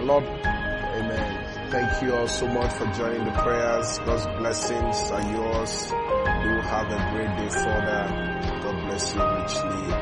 Lord. Amen. Thank you all so much for joining the prayers. God's blessings are yours. You will have a great day further. God bless you richly.